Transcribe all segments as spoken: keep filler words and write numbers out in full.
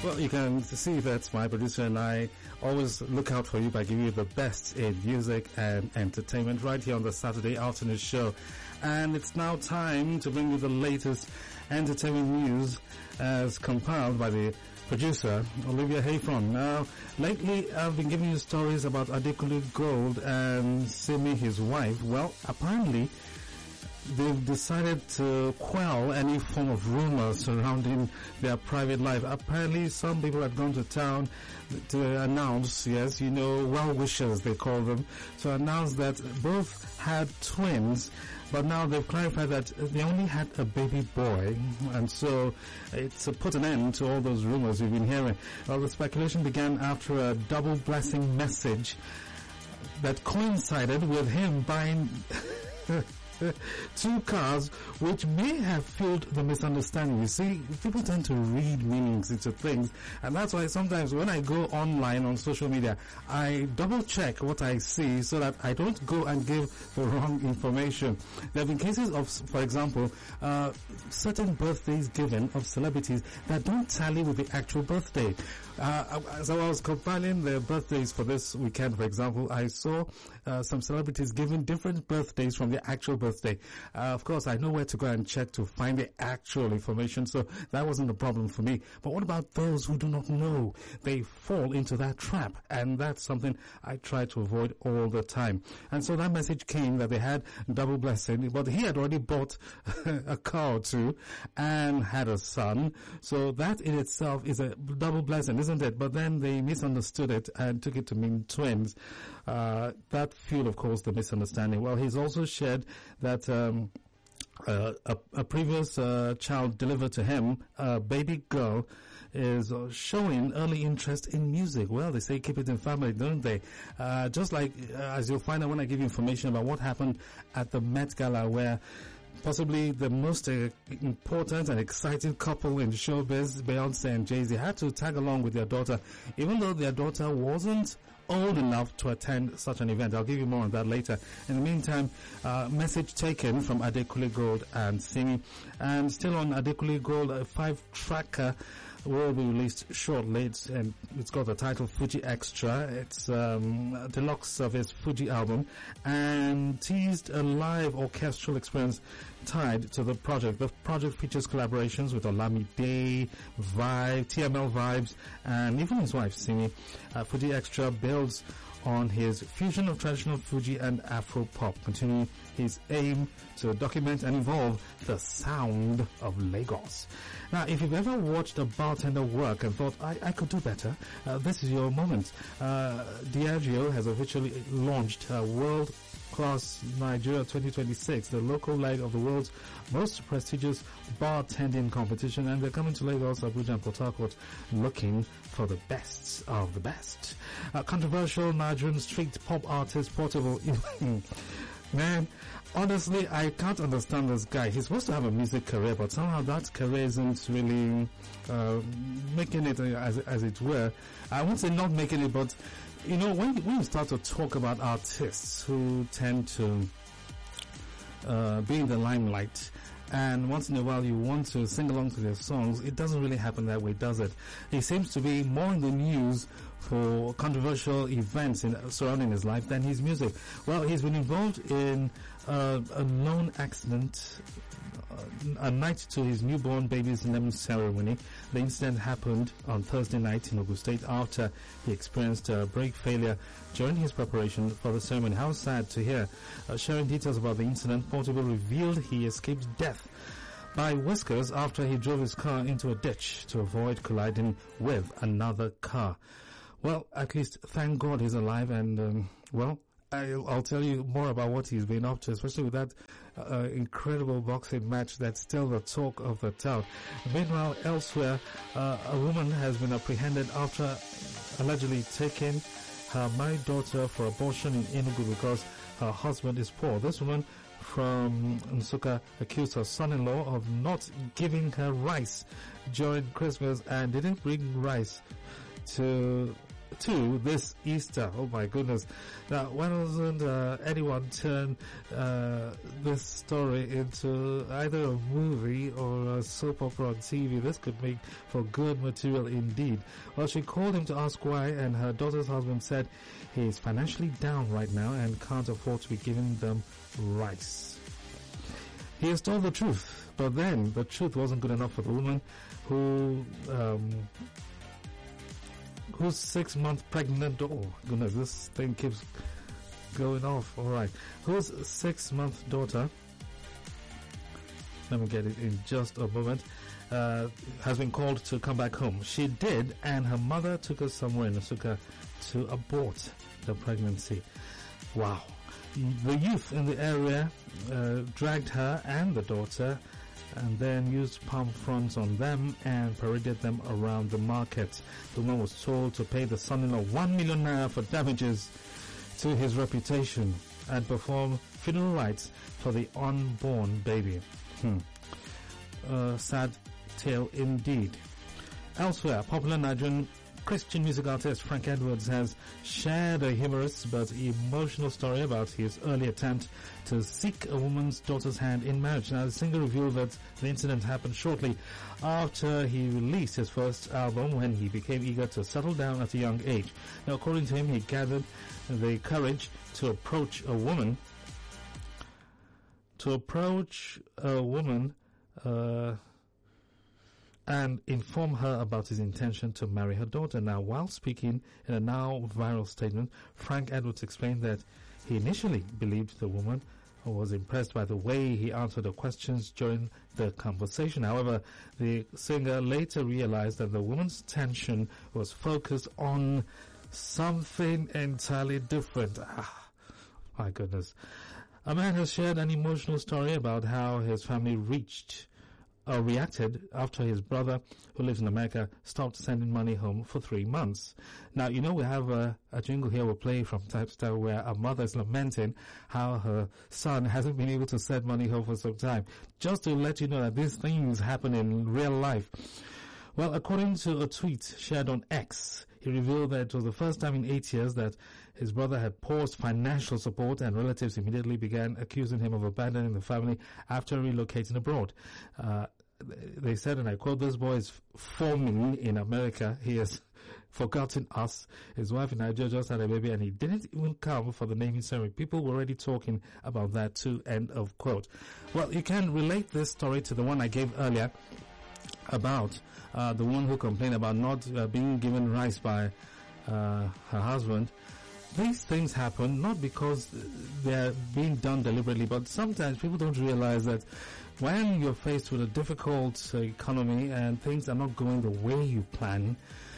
Well, you can see that my producer and I always look out for you by giving you the best in music and entertainment right here on the Saturday afternoon show. And it's now time to bring you the latest entertainment news as compiled by the producer, Olivia Hayfron. Now, lately I've been giving you stories about Adekunle Gold and Simi, his wife. Well, apparently they've decided to quell any form of rumors surrounding their private life. Apparently, some people had gone to town to announce, yes, you know, well-wishers, they call them, to announce that both had twins, but now they've clarified that they only had a baby boy, and so it's put an end to all those rumors we've been hearing. Well, the speculation began after a double blessing message that coincided with him buying two cars, which may have fueled the misunderstanding. You see, people tend to read meanings into things, and that's why sometimes when I go online on social media, I double check what I see so that I don't go and give the wrong information. There have been cases of, for example, uh, certain birthdays given of celebrities that don't tally with the actual birthday. Uh, so I was compiling their birthdays for this weekend, for example, I saw uh, some celebrities giving different birthdays from their actual birthday. Uh, of course, I know where to go and check to find the actual information, so that wasn't a problem for me. But what about those who do not know? They fall into that trap, and that's something I try to avoid all the time. And so that message came that they had double blessing, but he had already bought a car or two and had a son, so that in itself is a double blessing, isn't it? But then they misunderstood it and took it to mean twins. Uh, that fueled, of course, the misunderstanding. Well, he's also shared that um, uh, a, a previous uh, child delivered to him, a baby girl, is uh, showing early interest in music. Well, they say keep it in family, don't they? Uh, just like, uh, as you'll find out when I give you information about what happened at the Met Gala, where possibly the most uh, important and exciting couple in showbiz, Beyonce and Jay-Z, had to tag along with their daughter, even though their daughter wasn't old enough to attend such an event. I'll give you more on that later. In the meantime, uh, message taken from Adekunle Gold and Simi. And still on Adekunle Gold, a five-tracker will be released shortly. It's, and it's got the title Fuji Extra. It's um, a deluxe of his Fuji album, and teased a live orchestral experience tied to the project. The project features collaborations with Olamide, Vibe, T M L Vibes, and even his wife Simi. Uh, Fuji Extra builds on his fusion of traditional Fuji and Afro pop, continuing his aim to document and evolve the sound of Lagos. Now, if you've ever watched a bartender work and thought, I, I could do better, uh, this is your moment. Uh, Diageo has officially launched a World Class Nigeria twenty twenty-six, the local leg of the world's most prestigious bartending competition, and they're coming to Lagos, Abuja, and Port Harcourt looking for the best of the best. A controversial Nigerian street pop artist, Portable. Man, honestly, I can't understand this guy. He's supposed to have a music career, but somehow that career isn't really uh, making it, as, as it were. I won't say not making it, but you know, when, when you start to talk about artists who tend to uh, be in the limelight, and once in a while you want to sing along to their songs, it doesn't really happen that way, does it? He seems to be more in the news for controversial events in, surrounding his life than his music. Well, he's been involved in uh, a known accident, uh, a night to his newborn baby's naming ceremony. The incident happened on Thursday night in Ogun State after he experienced a brake failure during his preparation for the ceremony. How sad to hear. Uh, sharing details about the incident, Portable revealed he escaped death by whiskers after he drove his car into a ditch to avoid colliding with another car. Well, at least thank God he's alive, and um, well, I'll, I'll tell you more about what he's been up to, especially with that uh, incredible boxing match that's still the talk of the town. Meanwhile, elsewhere, uh, a woman has been apprehended after allegedly taking her married daughter for abortion in Enugu because her husband is poor. This woman from Nsukka accused her son-in-law of not giving her rice during Christmas and didn't bring rice to two this Easter. Oh my goodness. Now, why doesn't uh, anyone turn uh, this story into either a movie or a soap opera on T V? This could make for good material indeed. Well, she called him to ask why, and her daughter's husband said he is financially down right now and can't afford to be giving them rice. He has told the truth, but then the truth wasn't good enough for the woman who um, who's six months pregnant. Oh goodness, this thing keeps going off. All right, whose six month daughter, let me get it in just a moment, uh, has been called to come back home. She did, and her mother took her somewhere in Asuka to abort the pregnancy. Wow. The youth in the area uh, dragged her and the daughter and then used palm fronds on them and paraded them around the market. The woman was told to pay the son-in-law one million naira for damages to his reputation and perform funeral rites for the unborn baby. Hmm. Uh, sad tale indeed. Elsewhere, popular Nigerian Christian music artist Frank Edwards has shared a humorous but emotional story about his early attempt to seek a woman's daughter's hand in marriage. Now, the singer revealed that the incident happened shortly after he released his first album, when he became eager to settle down at a young age. Now, according to him, he gathered the courage to approach a woman, to approach a woman, uh, and inform her about his intention to marry her daughter. Now, while speaking in a now viral statement, Frank Edwards explained that he initially believed the woman was impressed by the way he answered her questions during the conversation. However, the singer later realized that the woman's attention was focused on something entirely different. Ah, my goodness. A man has shared an emotional story about how his family reached Uh, reacted after his brother, who lives in America, stopped sending money home for three months. Now, you know, we have a, a jingle here we'll play from time to time where a mother is lamenting how her son hasn't been able to send money home for some time. Just to let you know that these things happen in real life. Well, according to a tweet shared on X, he revealed that it was the first time in eight years that his brother had paused financial support, and relatives immediately began accusing him of abandoning the family after relocating abroad. Uh, they said, and I quote, "This boy is forming in America. He has forgotten us." His wife in Nigeria just had a baby, and he didn't even come for the naming ceremony. People were already talking about that too, end of quote. Well, you can relate this story to the one I gave earlier about uh, the one who complained about not uh, being given rice by uh, her husband. These things happen not because they're being done deliberately, but sometimes people don't realize that when you're faced with a difficult uh, economy and things are not going the way you plan,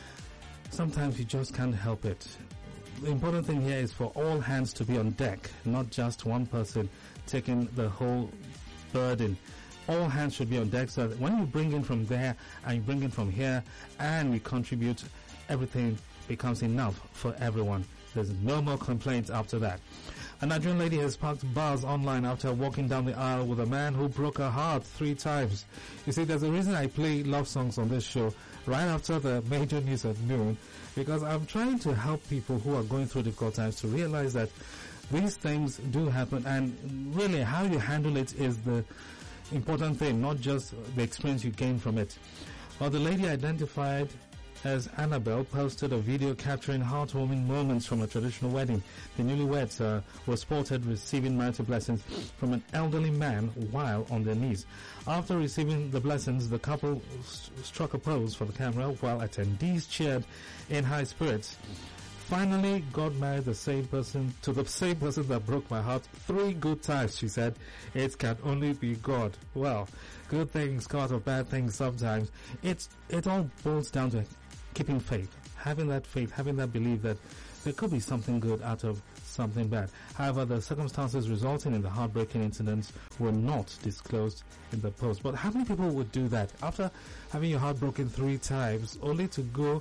sometimes you just can't help it. The important thing here is for all hands to be on deck, not just one person taking the whole burden. All hands should be on deck so that when you bring in from there and you bring in from here and you contribute, everything becomes enough for everyone. There's no more complaints after that. A Nigerian lady has sparked buzz online after walking down the aisle with a man who broke her heart three times. You see, there's a reason I play love songs on this show right after the major news at noon, because I'm trying to help people who are going through difficult times to realize that these things do happen, and really how you handle it is the important thing, not just the experience you gain from it. Well, the lady identified as Annabelle posted a video capturing heartwarming moments from a traditional wedding. The newlyweds uh, were spotted receiving marital blessings from an elderly man while on their knees. After receiving the blessings, the couple st- struck a pose for the camera while attendees cheered in high spirits. Finally got married the same person to the same person that broke my heart three good times, she said. It can only be God. Well, good things come out of bad things sometimes. It's it all boils down to keeping faith, having that faith, having that belief that there could be something good out of something bad. However, the circumstances resulting in the heartbreaking incidents were not disclosed in the post. But how many people would do that after having your heart broken three times, only to go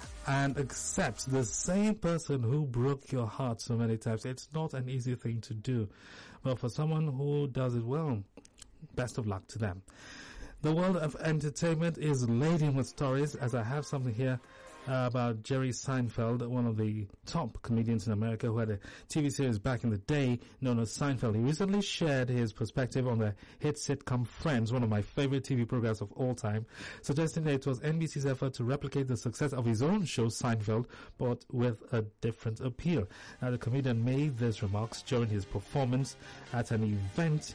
and accept the same person who broke your heart so many times? It's not an easy thing to do. But for someone who does it well, best of luck to them. The world of entertainment is laden with stories, as I have something here uh, about Jerry Seinfeld, one of the top comedians in America who had a T V series back in the day known as Seinfeld. He recently shared his perspective on the hit sitcom Friends, one of my favorite T V programs of all time, suggesting that it was N B C's effort to replicate the success of his own show Seinfeld, but with a different appeal. Now, the comedian made these remarks during his performance at an event,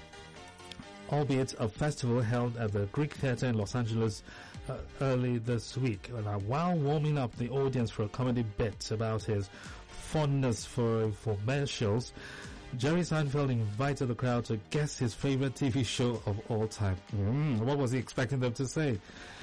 albeit a festival held at the Greek Theatre in Los Angeles uh, early this week. And, uh, while warming up the audience for a comedy bit about his fondness for for commercials, Jerry Seinfeld invited the crowd to guess his favorite T V show of all time. Mm, what was he expecting them to say?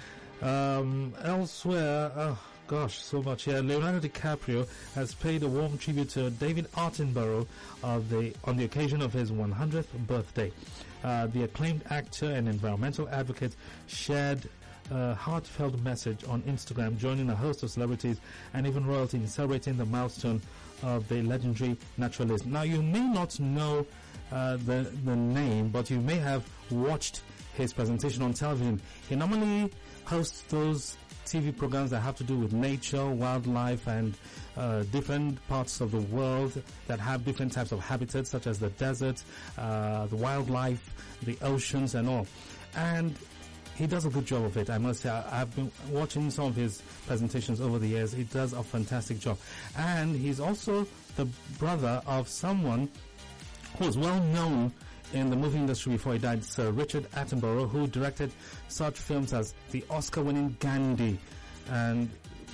Um, elsewhere, oh gosh, so much here. Leonardo DiCaprio has paid a warm tribute to David Attenborough of the, on the occasion of his one hundredth birthday. Uh, the acclaimed actor and environmental advocate shared a heartfelt message on Instagram, joining a host of celebrities and even royalty in celebrating the milestone of the legendary naturalist. Now, you may not know uh, the, the name, but you may have watched his presentation on television. He normally hosts those T V programs that have to do with nature, wildlife, and uh, different parts of the world that have different types of habitats, such as the desert, uh, the wildlife, the oceans, and all. And he does a good job of it, I must say. I, I've been watching some of his presentations over the years. He does a fantastic job. And he's also the brother of someone who is well known in the movie industry before he died, Sir Richard Attenborough, who directed such films as the Oscar-winning Gandhi, and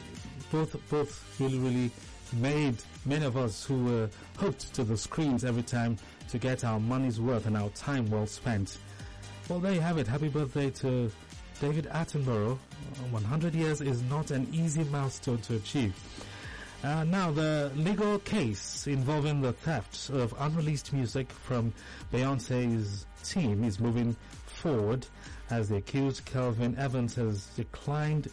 both both really, really made many of us who were hooked to the screens every time to get our money's worth and our time well spent. Well, there you have it. Happy birthday to David Attenborough. one hundred years is not an easy milestone to achieve. Uh, now, the legal case involving the theft of unreleased music from Beyonce's team is moving forward as the accused, Kelvin Evans, has declined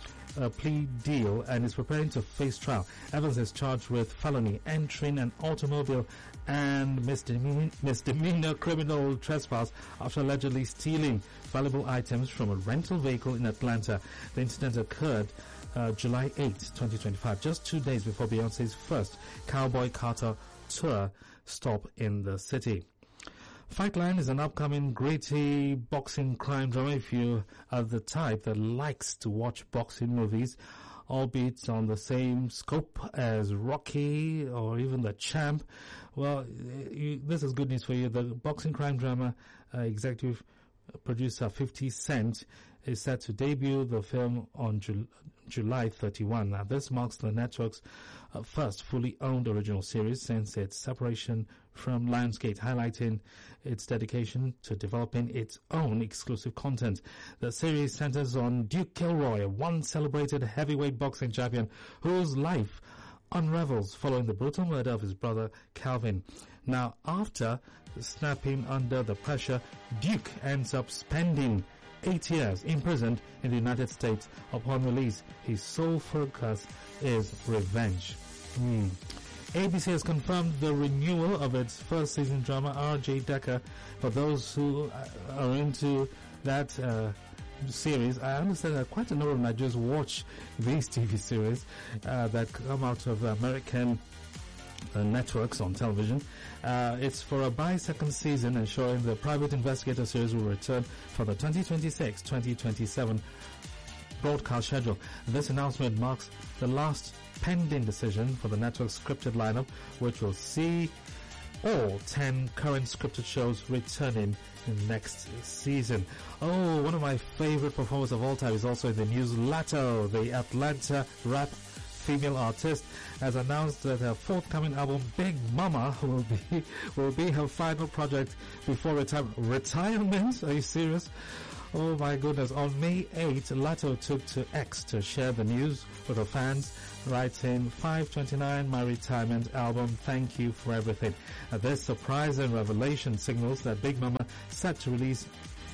a plea deal and is preparing to face trial. Evans is charged with felony, entering an automobile, and misdemeanor, misdemeanor criminal trespass after allegedly stealing valuable items from a rental vehicle in Atlanta. The incident occurred Uh, July eighth, twenty twenty-five, just two days before Beyonce's first Cowboy Carter tour stop in the city. Fightline is an upcoming gritty boxing crime drama if you are the type that likes to watch boxing movies, albeit on the same scope as Rocky or even The Champ. Well, you, this is good news for you. The boxing crime drama uh, executive producer fifty Cent is set to debut the film on Ju- July thirty-first. Now, this marks the network's uh, first fully owned original series since its separation from Lionsgate, highlighting its dedication to developing its own exclusive content. The series centers on Duke Kilroy, a once celebrated heavyweight boxing champion whose life unravels following the brutal murder of his brother Calvin. Now, after snapping under the pressure, Duke ends up spending eight years imprisoned in the United States. Upon release, his sole focus is revenge. Hmm. A B C has confirmed the renewal of its first season drama, R J Decker. For those who are into that uh, series, I understand that quite a number of Nigerians watch these T V series uh, that come out of American uh, networks on television. Uh, it's for a bi-second season, ensuring the private investigator series will return for the twenty twenty-six twenty twenty-seven broadcast schedule. This announcement marks the last pending decision for the network's scripted lineup, which will see all ten current scripted shows returning next season. Oh, one of my favorite performers of all time is also in the news. Latto, the Atlanta rap female artist, has announced that her forthcoming album Big Mama will be will be her final project before retirement. Retirement? Are you serious? Oh my goodness. On May eighth, Latto took to X to share the news with her fans, writing, five twenty-nine, my retirement album, thank you for everything. Uh, this surprise and revelation signals that Big Mama, set to release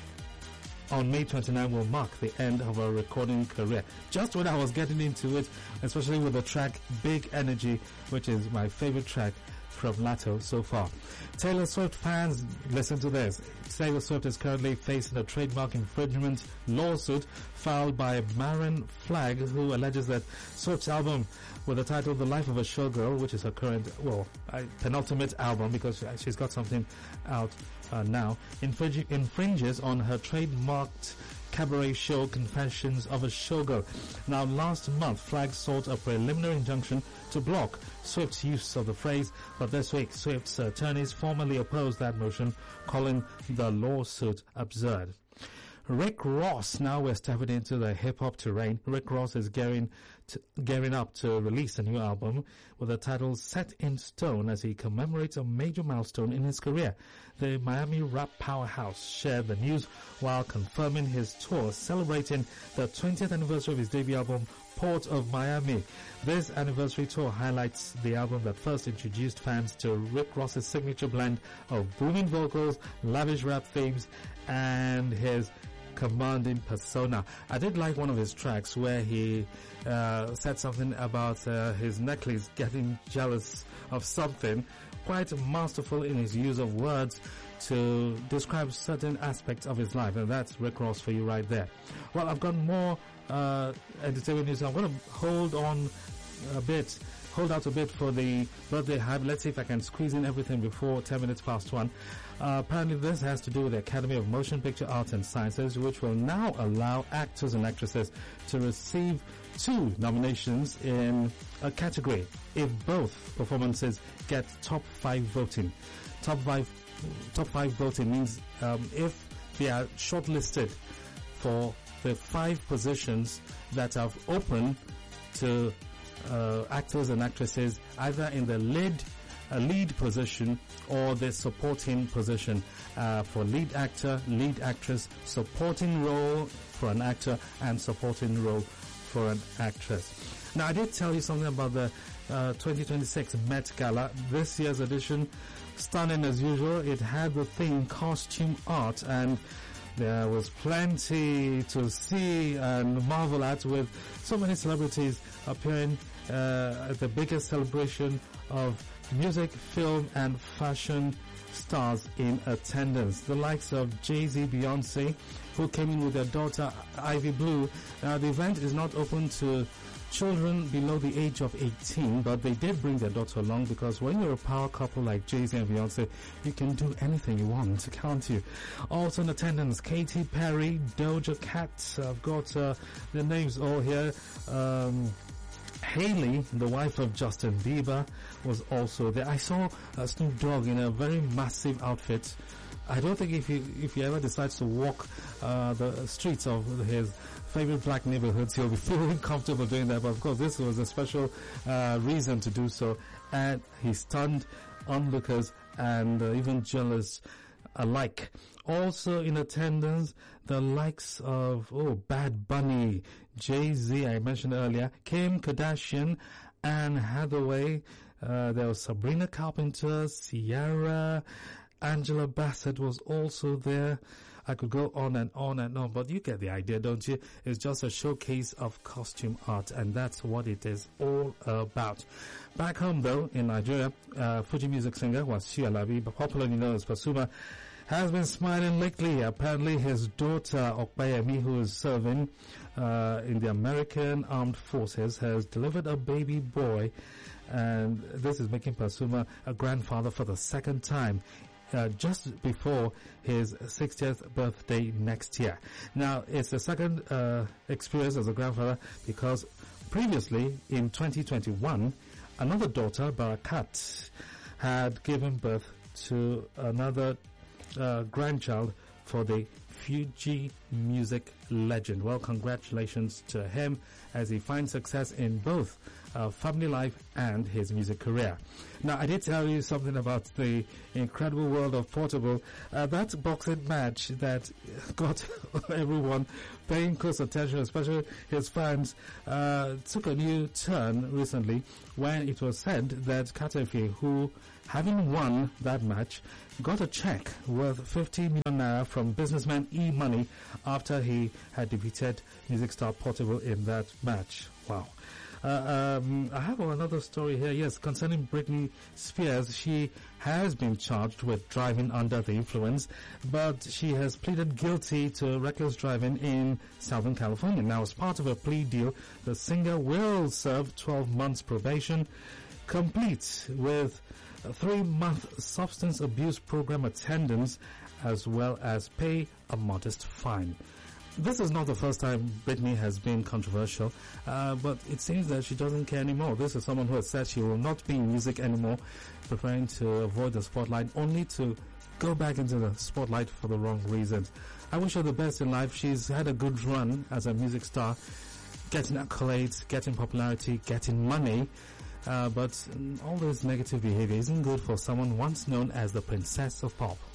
on May twenty-ninth, will mark the end of her recording career. Just when I was getting into it, especially with the track Big Energy, which is my favorite track from Lato so far. Taylor Swift fans, listen to this. Taylor Swift is currently facing a trademark infringement lawsuit filed by Maroon Flag, who alleges that Swift's album with the title The Life of a Showgirl, which is her current, well, uh, penultimate album, because she's got something out uh, now, infringe- infringes on her trademarked cabaret show Confessions of a Showgirl. Now, last month, Flag sought a preliminary injunction to block Swift's use of the phrase, but this week, Swift's attorneys formally opposed that motion, calling the lawsuit absurd. Rick Ross, now we're stepping into the hip-hop terrain. Rick Ross is gearing, to, gearing up to release a new album with the title Set in Stone as he commemorates a major milestone in his career. The Miami rap powerhouse shared the news while confirming his tour celebrating the twentieth anniversary of his debut album, Port of Miami. This anniversary tour highlights the album that first introduced fans to Rick Ross's signature blend of booming vocals, lavish rap themes, and his commanding persona. I did like one of his tracks where he uh, said something about uh, his necklace getting jealous of something. Quite masterful in his use of words to describe certain aspects of his life, and that's Rick Ross for you right there. Well, I've got more uh, entertainment news. I'm going to hold on a bit, hold out a bit for the birthday hype. Let's see if I can squeeze in everything before ten minutes past one. Uh, apparently this has to do with the Academy of Motion Picture Arts and Sciences, which will now allow actors and actresses to receive two nominations in a category if both performances get top five voting. Top five, top five voting means um, if they are shortlisted for the five positions that are open to uh, actors and actresses, either in the lead a lead position or the supporting position, uh, for lead actor, lead actress, supporting role for an actor, and supporting role for an actress. Now, I did tell you something about the uh, twenty twenty-six Met Gala. This year's edition, stunning as usual. It had the theme costume art, and there was plenty to see and marvel at, with so many celebrities appearing uh, at the biggest celebration of music, film, and fashion stars in attendance. The likes of Jay-Z, Beyonce, who came in with their daughter Ivy Blue. Now, the event is not open to children below the age of eighteen, but they did bring their daughter along, because when you're a power couple like Jay-Z and Beyonce, you can do anything you want, can't you? Also in attendance, Katy Perry, Doja Cat, I've got uh, the names all here. Um, Hailey, the wife of Justin Bieber, was also there. I saw uh, Snoop Dogg in a very massive outfit. I don't think if he if he ever decides to walk uh, the streets of his favorite black neighborhoods, he'll be feeling comfortable doing that. But of course, this was a special uh, reason to do so, and he stunned onlookers and uh, even jealous alike. Also in attendance, the likes of, oh, Bad Bunny, Jay-Z, I mentioned earlier, Kim Kardashian, Anne Hathaway, uh, there was Sabrina Carpenter, Ciara, Angela Bassett was also there. I could go on and on and on, but you get the idea, don't you? It's just a showcase of costume art, and that's what it is all about. Back home, though, in Nigeria, uh, Fuji music singer Wasiu Alabi, popularly known as Pasuma, has been smiling lately. Apparently, his daughter Okpayemi, who is serving uh, in the American Armed Forces, has delivered a baby boy, and this is making Pasuma a grandfather for the second time, uh, just before his sixtieth birthday next year. Now, it's the second uh, experience as a grandfather, because previously, in twenty twenty-one, another daughter, Barakat, had given birth to another Uh, grandchild for the Fuji music legend. Well, congratulations to him as he finds success in both uh, family life and his music career. Now, I did tell you something about the incredible world of Portable. Uh, that boxing match that got everyone paying close attention, especially his fans, uh, took a new turn recently when it was said that Katefi, who having won that match, got a check worth fifty million naira from businessman E-Money after he had defeated music star Portable in that match. Wow. Uh, um, I have another story here, yes, concerning Britney Spears. She has been charged with driving under the influence, but she has pleaded guilty to reckless driving in Southern California. Now, as part of a plea deal, the singer will serve twelve months probation, complete with a three-month substance abuse program attendance, as well as pay a modest fine. This is not the first time Britney has been controversial, uh, but it seems that she doesn't care anymore. This is someone who has said she will not be in music anymore, preferring to avoid the spotlight, only to go back into the spotlight for the wrong reasons. I wish her the best in life. She's had a good run as a music star, getting accolades, getting popularity, getting money, uh, but all this negative behavior isn't good for someone once known as the Princess of Pop.